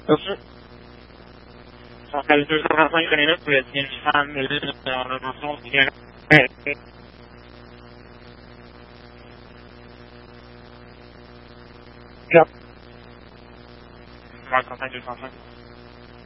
Ok. Donc, le 225 km pour être une femme, en attention, c'est bien. Moi, contact 205.